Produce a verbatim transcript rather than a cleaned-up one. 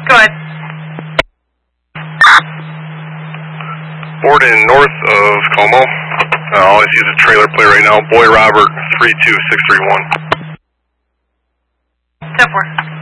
Go ahead. Board in north of Como. Uh, all I see is a trailer play right now. Boy Robert, three two six three one. ten four.